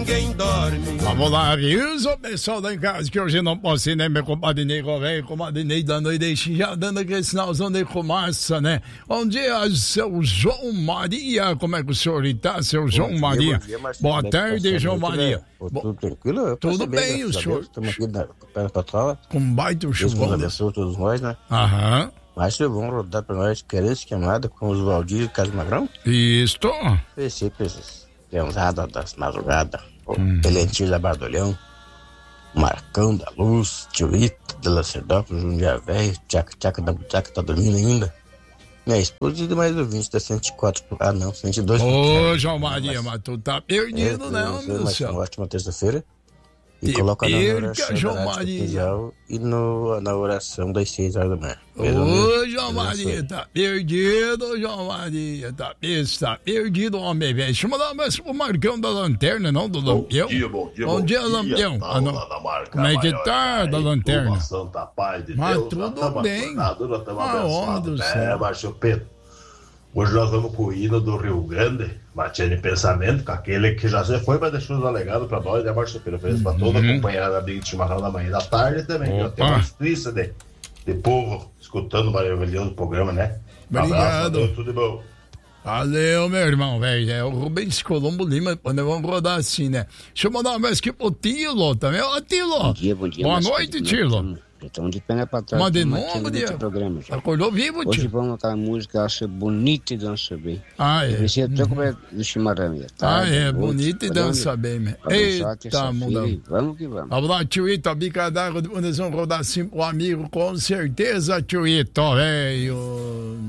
ninguém dorme. Vamos lá, aviso o pessoal lá em casa que hoje não posso ir, né? Meu compadre Ney Correia, compadre Ney da noite, já dando aquele sinalzão de fumaça, né? Bom dia, seu João Maria. Como é que o senhor está, seu João Maria? Boa tarde, João Maria. Tudo tranquilo? Tudo bem, o senhor? Estamos aqui na Petrola. Com baita chuvão. Deus abençoe todos nós, né? Aham. Mas vocês vão rodar pra nós Querência Queimada com os Valdir e Carlos Magrão? Isto. PC, Peãozada das Madrugadas, o Pelentinho da Bardolhão, Marcão da Luz, Tio Ito de Lacerdópolis, Jundia Velho, Tchaca da Butaca tá dormindo ainda. Minha esposa e mais ouvintes da 104, 102. Ô, João Maria, mas tu tá perdido, né, meu céu? Uma ótima terça-feira. E coloca na oração João Maria. E na oração das 6 horas da manhã. Ô, João Maria, tá perdido, João Maria. Tá perdido, homem, velho. Deixa eu mandar o Marcão da Lanterna, não do Lampião. Bom dia, Lampião. Como é que tá, da Lanterna? Santa paz de mas Deus. Tudo bem. Homem do céu. Baixo Pedro. Hoje nós vamos com o hino do Rio Grande, Batia de Pensamento, com aquele que já se foi, mas deixou os alegados pra nós, né, Márcio Pedro? Fez pra toda a companheirada amiga de chimarrão da manhã e da tarde também. Eu tenho uma estrissa de povo escutando o maravilhoso programa, né? Obrigado. Abraço, tudo de bom. Valeu, meu irmão, velho. É o Rubens Colombo Lima, nós vamos rodar assim, né? Deixa eu mandar uma vez aqui pro Tilo também. Ô, Tilo. Bom dia. Boa noite, Tilo. Estamos de pena pra trás. Mas de novo, programa já. Acordou vivo, tio? Hoje vamos aquela música, acho bonita e dança bem. Ah, é? Esse é do chimarrão. Bonita e dança bem, meu. Eita, mundão. Vamos que vamos. Vamos lá, tio Ito, a bica d'água, nós vamos rodar assim pro amigo, com certeza, tio Ito, velho.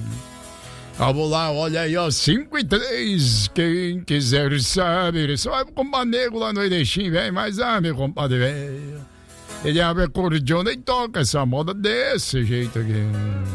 Vamos lá, olha aí, ó, 5:03, quem quiser saber, só vai pro compadre Nego lá no Erechim, velho, mas meu compadre, velho. Ele abre acordeão e toca essa moda desse jeito aqui.